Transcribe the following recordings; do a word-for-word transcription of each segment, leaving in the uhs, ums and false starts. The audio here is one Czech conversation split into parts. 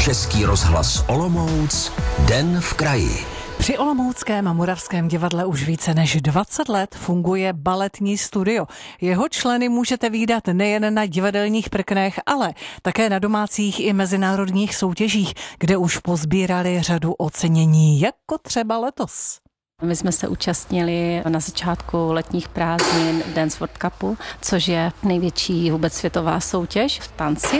Český rozhlas Olomouc, Den v kraji. Při Olomouckém a Moravském divadle už více než dvacet let funguje baletní studio. Jeho členy můžete vídat nejen na divadelních prknech, ale také na domácích i mezinárodních soutěžích, kde už pozbírali řadu ocenění, jako třeba letos. My jsme se účastnili na začátku letních prázdnin Dance World Cupu, což je největší vůbec světová soutěž v tanci.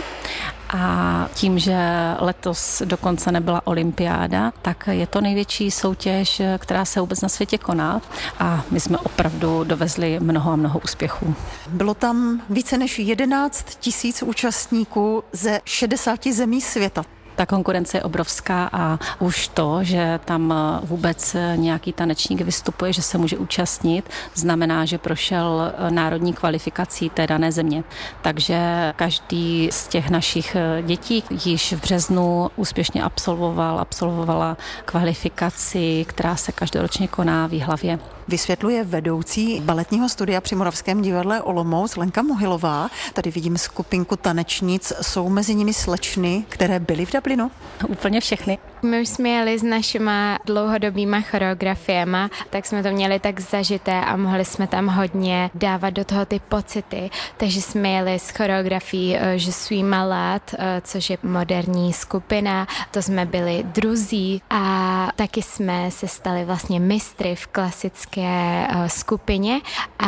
A tím, že letos dokonce nebyla olympiáda, tak je to největší soutěž, která se vůbec na světě koná. A my jsme opravdu dovezli mnoho a mnoho úspěchů. Bylo tam více než jedenáct tisíc účastníků ze šedesáti zemí světa. Ta konkurence je obrovská a už to, že tam vůbec nějaký tanečník vystupuje, že se může účastnit, znamená, že prošel národní kvalifikací té dané země. Takže každý z těch našich dětí již v březnu úspěšně absolvoval, absolvovala kvalifikaci, která se každoročně koná v Jihlavě. Vysvětluje vedoucí baletního studia při Moravském divadle Olomouc Lenka Mohylová. Tady vidím skupinku tanečnic, jsou mezi nimi slečny, které byly v Dublinu. Úplně všechny. My už jsme jeli s našima dlouhodobýma choreografiema, tak jsme to měli tak zažité a mohli jsme tam hodně dávat do toho ty pocity. Takže jsme jeli s choreografií Je suis malade, což je moderní skupina, to jsme byli druzí a taky jsme se stali vlastně mistry v klasické skupině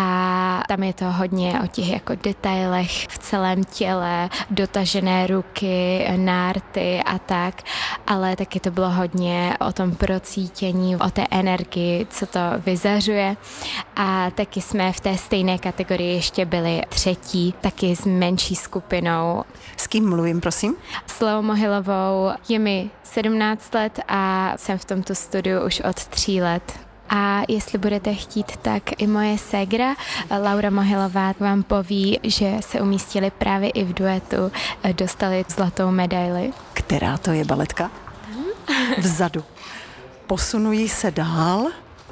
a tam je to hodně o těch jako detailech v celém těle, dotažené ruky, nárty a tak, ale taky to bylo hodně o tom procítění, o té energii, co to vyzařuje a taky jsme v té stejné kategorii ještě byli třetí, taky s menší skupinou. S kým mluvím, prosím? S Leou Mohylovou, je mi sedmnáct let a jsem v tomto studiu už od tří let. A jestli budete chtít, tak i moje ségra Laura Mohylová vám poví, že se umístili právě i v duetu, dostali zlatou medaili. Která to je baletka? Vzadu. Posunují se dál.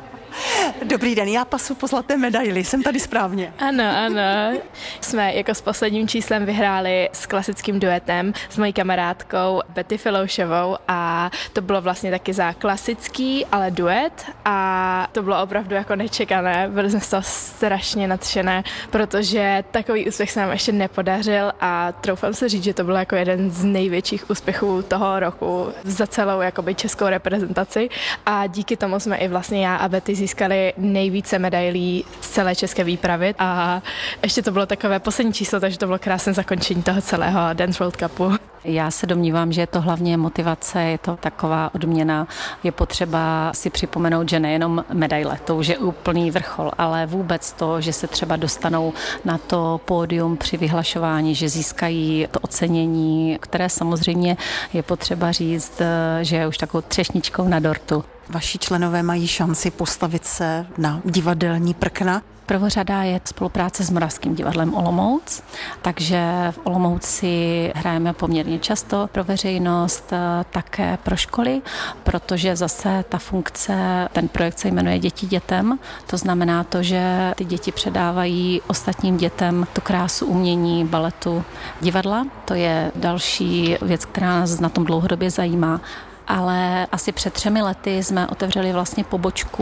Dobrý den, já pasu po zlaté medaili, jsem tady správně. Ano, ano. Jsme jako s posledním číslem vyhráli s klasickým duetem s mojí kamarádkou Betty Filoušovou a to bylo vlastně taky za klasický, ale duet a to bylo opravdu jako nečekané, byli jsme z toho strašně nadšené, protože takový úspěch se nám ještě nepodařil a troufám se říct, že to byl jako jeden z největších úspěchů toho roku za celou jakoby českou reprezentaci a díky tomu jsme i vlastně já a Betty získali nejvíce medailí z celé české výpravy a ještě to bylo takové poslední číslo, takže to bylo krásné zakončení toho celého Dance World Cupu. Já se domnívám, že je to hlavně motivace, je to taková odměna, je potřeba si připomenout, že nejenom medaile, to už je úplný vrchol, ale vůbec to, že se třeba dostanou na to pódium při vyhlašování, že získají to ocenění, které samozřejmě je potřeba říct, že je už takovou třešničkou na dortu. Vaši členové mají šanci postavit se na divadelní prkna. Prvořada je spolupráce s Moravským divadlem Olomouc, takže v Olomouci hrajeme poměrně často pro veřejnost, také pro školy, protože zase ta funkce, ten projekt se jmenuje Děti dětem, to znamená to, že ty děti předávají ostatním dětem tu krásu umění, baletu, divadla. To je další věc, která nás na tom dlouhodobě zajímá. Ale asi před třemi lety jsme otevřeli vlastně pobočku